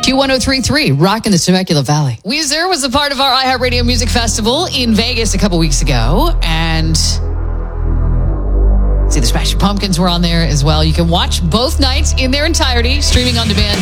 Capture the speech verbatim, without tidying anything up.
Q one oh three point three, rocking the Temecula Valley. Weezer was a part of our iHeartRadio Music Festival in Vegas a couple weeks ago. And see, the Smashing Pumpkins were on there as well. You can watch both nights in their entirety, streaming on demand.